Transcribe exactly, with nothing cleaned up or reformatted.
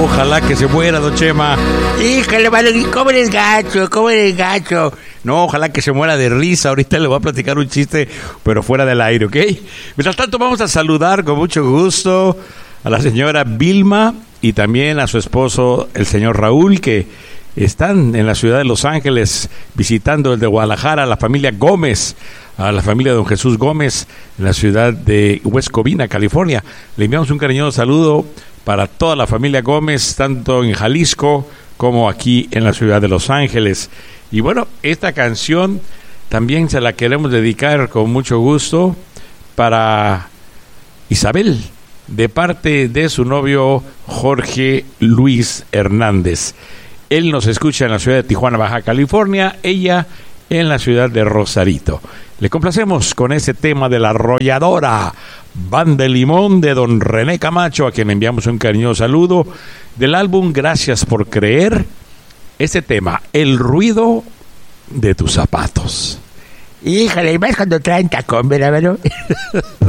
ojalá que se muera, don Chema. Híjole, vale, ¿cómo eres gacho? ¿Cómo eres gacho? No, ojalá que se muera de risa. Ahorita le voy a platicar un chiste, pero fuera del aire, ¿ok? Mientras tanto, vamos a saludar con mucho gusto a la señora Vilma y también a su esposo, el señor Raúl, que están en la ciudad de Los Ángeles visitando el de Guadalajara, a la familia Gómez, a la familia de don Jesús Gómez, en la ciudad de West Covina, California. Le enviamos un cariñoso saludo para toda la familia Gómez, tanto en Jalisco como aquí en la ciudad de Los Ángeles. Y bueno, esta canción también se la queremos dedicar con mucho gusto para Isabel, de parte de su novio Jorge Luis Hernández. Él nos escucha en la ciudad de Tijuana, Baja California, ella en la ciudad de Rosarito. Le complacemos con ese tema de La Arrolladora, Banda de Limón, de don René Camacho, a quien le enviamos un cariñoso saludo, del álbum Gracias por Creer, ese tema, El ruido de tus zapatos. Híjole, y más cuando traen tacón, ¿verdad?